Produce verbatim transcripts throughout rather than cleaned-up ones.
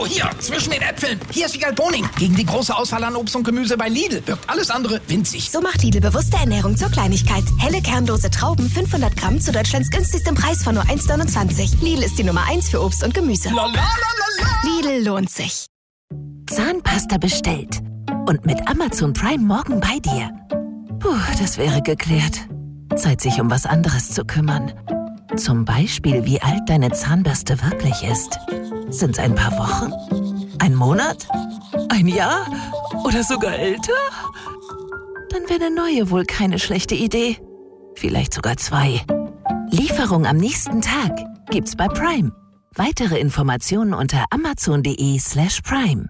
Oh, hier, zwischen den Äpfeln. Hier ist Wiegald Boning. Gegen die große Auswahl an Obst und Gemüse bei Lidl wirkt alles andere winzig. So macht Lidl bewusste Ernährung zur Kleinigkeit. Helle, kernlose Trauben, fünfhundert Gramm zu Deutschlands günstigstem Preis von nur eins neunundzwanzig. Lidl ist die Nummer eins für Obst und Gemüse. La, la, la, la, la. Lidl lohnt sich. Zahnpasta bestellt. Und mit Amazon Prime morgen bei dir. Puh, das wäre geklärt. Zeit, sich um was anderes zu kümmern. Zum Beispiel, wie alt deine Zahnbürste wirklich ist. Sind's ein paar Wochen? Ein Monat? Ein Jahr? Oder sogar älter? Dann wäre eine neue wohl keine schlechte Idee. Vielleicht sogar zwei. Lieferung am nächsten Tag gibt's bei Prime. Weitere Informationen unter amazon.de slash prime.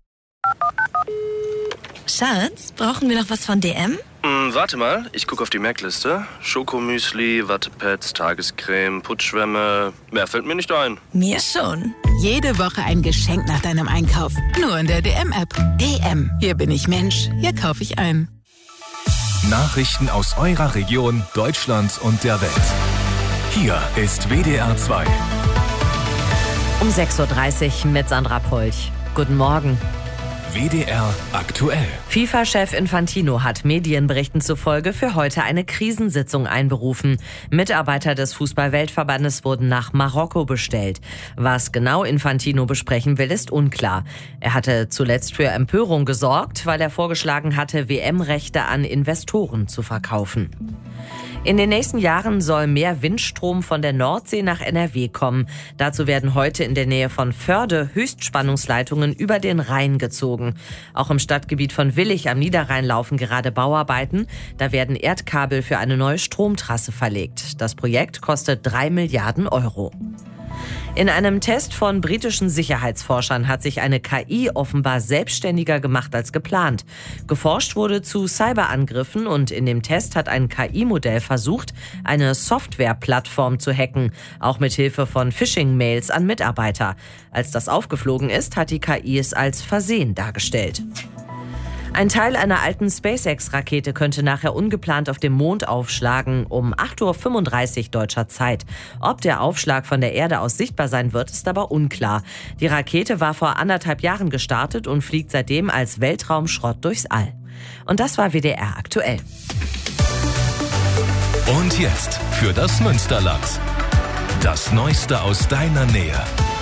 Schatz, brauchen wir noch was von D M? Hm, warte mal, ich gucke auf die Merkliste. Schokomüsli, Wattepads, Tagescreme, Putzschwämme. Mehr fällt mir nicht ein. Mir schon. Jede Woche ein Geschenk nach deinem Einkauf. Nur in der D M-App. D M. Hier bin ich Mensch. Hier kaufe ich ein. Nachrichten aus eurer Region, Deutschland und der Welt. Hier ist W D R zwei. Um sechs Uhr dreißig mit Sandra Polch. Guten Morgen. W D R aktuell. FIFA-Chef Infantino hat Medienberichten zufolge für heute eine Krisensitzung einberufen. Mitarbeiter des Fußball-Weltverbandes wurden nach Marokko bestellt. Was genau Infantino besprechen will, ist unklar. Er hatte zuletzt für Empörung gesorgt, weil er vorgeschlagen hatte, W M-Rechte an Investoren zu verkaufen. In den nächsten Jahren soll mehr Windstrom von der Nordsee nach N R W kommen. Dazu werden heute in der Nähe von Förde Höchstspannungsleitungen über den Rhein gezogen. Auch im Stadtgebiet von Willich am Niederrhein laufen gerade Bauarbeiten. Da werden Erdkabel für eine neue Stromtrasse verlegt. Das Projekt kostet drei Milliarden Euro. In einem Test von britischen Sicherheitsforschern hat sich eine K I offenbar selbstständiger gemacht als geplant. Geforscht wurde zu Cyberangriffen und in dem Test hat ein K I-Modell versucht, eine Softwareplattform zu hacken, auch mit Hilfe von Phishing-Mails an Mitarbeiter. Als das aufgeflogen ist, hat die K I es als Versehen dargestellt. Ein Teil einer alten SpaceX-Rakete könnte nachher ungeplant auf dem Mond aufschlagen, um acht Uhr fünfunddreißig deutscher Zeit. Ob der Aufschlag von der Erde aus sichtbar sein wird, ist aber unklar. Die Rakete war vor anderthalb Jahren gestartet und fliegt seitdem als Weltraumschrott durchs All. Und das war W D R aktuell. Und jetzt für das Münsterland. Das Neueste aus deiner Nähe.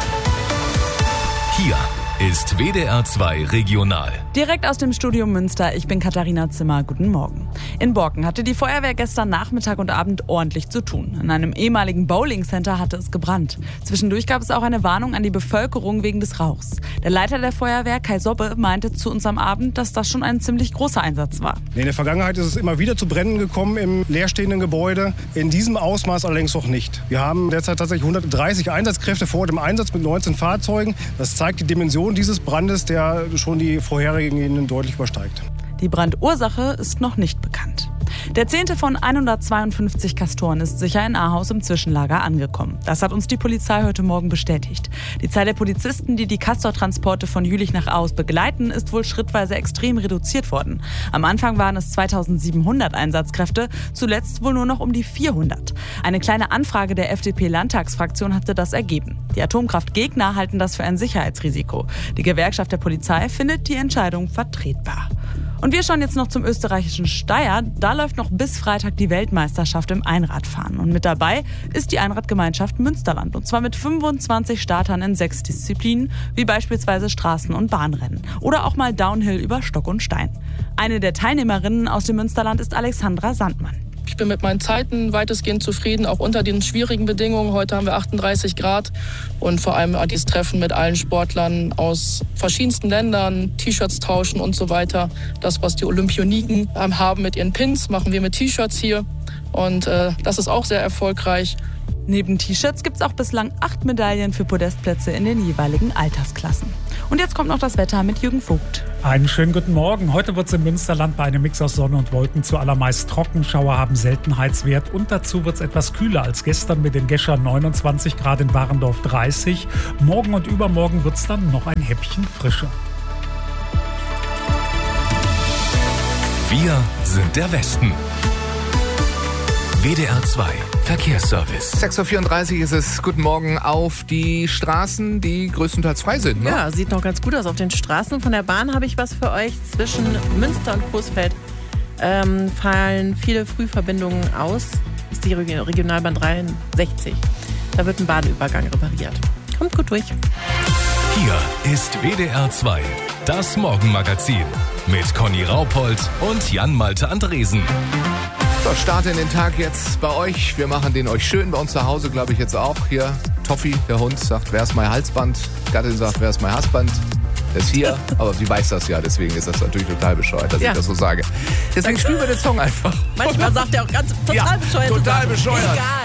Hier ist W D R zwei Regional. Direkt aus dem Studio Münster, ich bin Katharina Zimmer, guten Morgen. In Borken hatte die Feuerwehr gestern Nachmittag und Abend ordentlich zu tun. In einem ehemaligen Bowling-Center hatte es gebrannt. Zwischendurch gab es auch eine Warnung an die Bevölkerung wegen des Rauchs. Der Leiter der Feuerwehr, Kai Sobbe, meinte zu uns am Abend, dass das schon ein ziemlich großer Einsatz war. In der Vergangenheit ist es immer wieder zu Bränden gekommen im leerstehenden Gebäude. In diesem Ausmaß allerdings noch nicht. Wir haben derzeit tatsächlich hundertdreißig Einsatzkräfte vor Ort im Einsatz mit neunzehn Fahrzeugen. Das zeigt die Dimension dieses Brandes, der schon die vorherigen deutlich übersteigt. Die Brandursache ist noch nicht bekannt. Der zehnte von hundertzweiundfünfzig Kastoren ist sicher in Ahaus im Zwischenlager angekommen. Das hat uns die Polizei heute Morgen bestätigt. Die Zahl der Polizisten, die die Castor-Transporte von Jülich nach Ahaus begleiten, ist wohl schrittweise extrem reduziert worden. Am Anfang waren es zweitausendsiebenhundert Einsatzkräfte, zuletzt wohl nur noch um die vierhundert. Eine kleine Anfrage der F D P-Landtagsfraktion hatte das ergeben. Die Atomkraftgegner halten das für ein Sicherheitsrisiko. Die Gewerkschaft der Polizei findet die Entscheidung vertretbar. Und wir schauen jetzt noch zum österreichischen Steyr. Da läuft noch bis Freitag die Weltmeisterschaft im Einradfahren. Und mit dabei ist die Einradgemeinschaft Münsterland. Und zwar mit fünfundzwanzig Startern in sechs Disziplinen, wie beispielsweise Straßen- und Bahnrennen. Oder auch mal Downhill über Stock und Stein. Eine der Teilnehmerinnen aus dem Münsterland ist Alexandra Sandmann. Ich bin mit meinen Zeiten weitestgehend zufrieden, auch unter den schwierigen Bedingungen. Heute haben wir achtunddreißig Grad und vor allem dieses Treffen mit allen Sportlern aus verschiedensten Ländern, T-Shirts tauschen und so weiter. Das, was die Olympioniken haben mit ihren Pins, machen wir mit T-Shirts hier und äh, das ist auch sehr erfolgreich. Neben T-Shirts gibt es auch bislang acht Medaillen für Podestplätze in den jeweiligen Altersklassen. Und jetzt kommt noch das Wetter mit Jürgen Vogt. Einen schönen guten Morgen. Heute wird es im Münsterland bei einem Mix aus Sonne und Wolken zuallermeist trocken. Schauer haben Seltenheitswert und dazu wird es etwas kühler als gestern mit den Geschern neunundzwanzig Grad, in Warendorf dreißig. Morgen und übermorgen wird es dann noch ein Häppchen frischer. Wir sind der Westen. W D R zwei Verkehrsservice. sechs Uhr vierunddreißig ist es. Guten Morgen auf die Straßen, die größtenteils frei sind. Ne? Ja, sieht noch ganz gut aus auf den Straßen. Von der Bahn habe ich was für euch. Zwischen Münster und Coesfeld ähm, fallen viele Frühverbindungen aus. Das ist die Regionalbahn dreiundsechzig. Da wird ein Bahnübergang repariert. Kommt gut durch. Hier ist W D R zwei, das Morgenmagazin mit Conny Raupold und Jan-Malte Andresen. So, starte in den Tag jetzt bei euch. Wir machen den euch schön. Bei uns zu Hause, glaube ich, jetzt auch. Hier, Toffi, der Hund, sagt, wer ist mein Halsband? Gattin sagt, wer ist mein Hassband? Der ist hier, aber sie weiß das ja. Deswegen ist das natürlich total bescheuert, dass ja. ich das so sage. Deswegen spielen wir den Song einfach. Manchmal sagt er auch ganz total ja, bescheuert. Total bescheuert. Egal.